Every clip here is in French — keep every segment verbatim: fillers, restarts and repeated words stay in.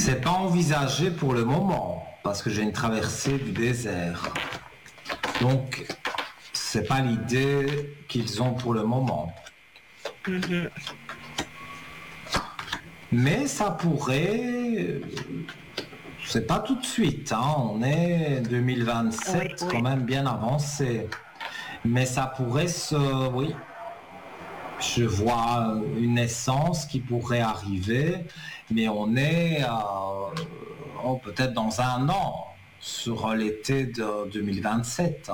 C'est pas envisagé pour le moment, parce que j'ai une traversée du désert. Donc, c'est pas l'idée qu'ils ont pour le moment. Mhm. Mais ça pourrait... C'est pas tout de suite, hein. On est deux mille vingt-sept, Oui, quand oui. même bien avancé. Mais ça pourrait se... Oui, je vois une naissance qui pourrait arriver, mais on est euh, oh, peut-être dans un an, sur l'été de deux mille vingt-sept.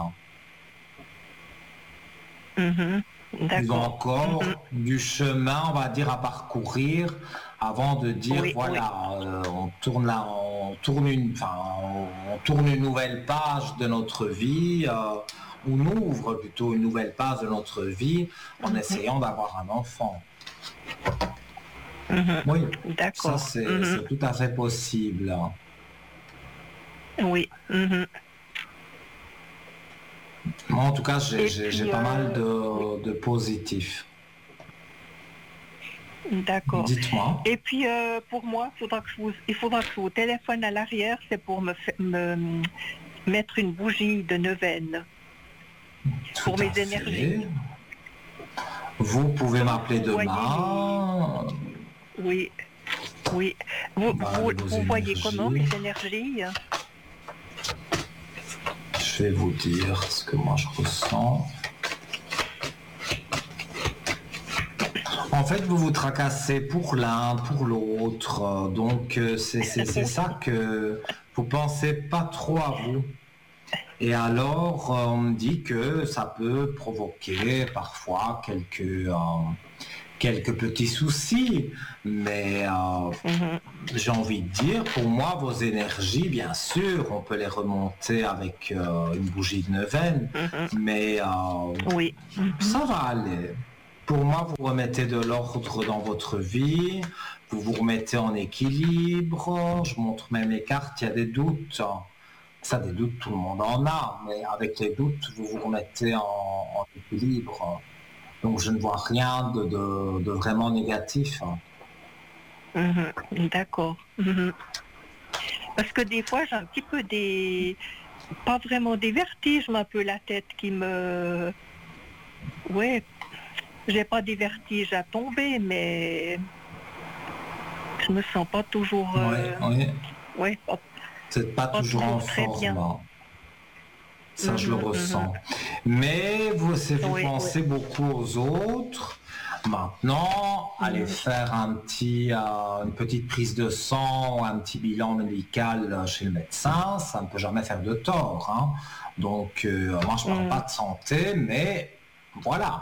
Mhm. Ils ont D'accord. Mhm. encore du chemin, on va dire, à parcourir avant de dire Oui, oui. voilà, euh, on tourne là, on tourne une, enfin, on, on tourne une nouvelle page de notre vie, euh, on ouvre plutôt une nouvelle page de notre vie en Mhm. essayant d'avoir un enfant. Mhm. Oui, ça D'accord. c'est Mhm. c'est tout à fait possible. Oui. Mhm. Moi, en tout cas, j'ai Et j'ai- j'ai puis, pas mal euh, oui, de, de positifs. d'accord. Dites-moi. Et puis, euh, pour moi, faudra que je vous, il faudra que je vous téléphone à l'arrière, c'est pour me, fa- me mettre une bougie de neuvaine Tout pour à mes fait. énergies. Vous pouvez Donc, m'appeler vous voyez les... demain. Oui, oui. Vous, On va vous, regarder vos vous voyez comment mes énergies. énergies? Je vais vous dire ce que moi je ressens. En fait, vous vous tracassez pour l'un, pour l'autre. euh, Donc, euh, c'est c'est- c'est ça que vous pensez pas trop à vous. Et alors, euh, on me dit que ça peut provoquer parfois quelques, euh, quelques petits soucis. Mais euh, Mhm. j'ai envie de dire, pour moi, vos énergies, bien sûr, on peut les remonter avec euh, une bougie de neuvaine. Mhm. Mais euh, Oui. Mhm. ça va aller. Pour moi, vous remettez de l'ordre dans votre vie, vous vous remettez en équilibre. Je montre même les cartes, il y a des doutes. Ça, des doutes, tout le monde en a, mais avec les doutes, vous vous remettez en, en équilibre. Donc, je ne vois rien de, de- de vraiment négatif. Mhm. D'accord. Mhm. Parce que des fois, j'ai un petit peu des... Pas vraiment des vertiges, mais un peu la tête qui me... Ouais, j'ai pas des vertiges à tomber, mais je me sens pas toujours... Oui, euh, oui. Ouais, pas, Vous n'êtes pas pas toujours en toujours très bien. forme. Ça, je le Mhm, mhm. ressens. Mais vous, c'est vous Oui, oui. pensez beaucoup aux autres. Maintenant, allez Mhm. faire un petit, euh, une petite prise de sang ou un petit bilan médical chez le médecin. Ça ne peut jamais faire de tort, hein. Donc, euh, moi, je parle pas Mhm. de santé, mais voilà.